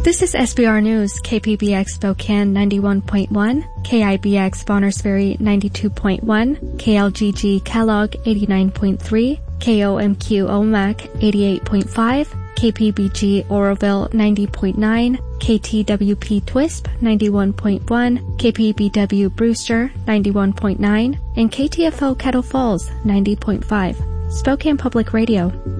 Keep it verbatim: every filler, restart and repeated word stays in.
This is S B R News, K P B X Spokane ninety-one point one, K I B X Bonners Ferry ninety-two point one, K L G G Kellogg eighty-nine point three, K O M Q Omak eighty-eight point five, K P B G Oroville ninety point nine, K T W P Twisp ninety-one point one, K P B W Brewster ninety-one point nine, and K T F O Kettle Falls ninety point five. Spokane Public Radio.